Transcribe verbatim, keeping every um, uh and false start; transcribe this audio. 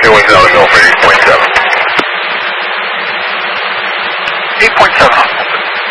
New wings out of mill for eight point seven. eight point seven.